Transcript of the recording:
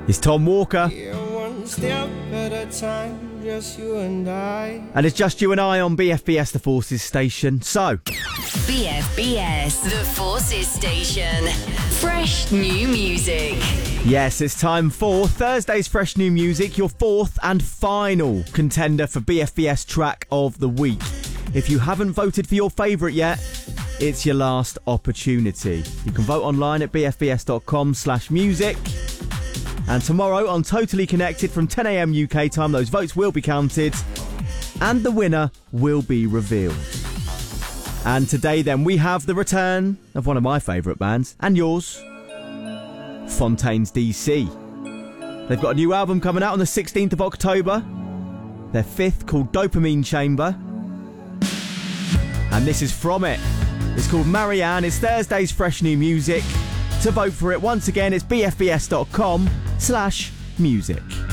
It's Tom Walker. One step at a time, just you and I. And it's Just You and I on BFBS, the Forces station. So, BFBS, the Forces station. Fresh new music. yes, it's time for Thursday's Fresh New Music, your fourth and final contender for BFBS Track of the Week. If you haven't voted for your favourite yet, it's your last opportunity. You can vote online at bfbs.com/music. And tomorrow on Totally Connected from 10 a.m. UK time, those votes will be counted and the winner will be revealed. And today then we have the return of one of my favourite bands, and yours, Fontaines DC. They've got a new album coming out on the 16th of October. Their fifth, called Dopamine Chamber. And this is from it. It's called Marianne. It's Thursday's Fresh New Music. To vote for it, once again, it's bfbs.com/music.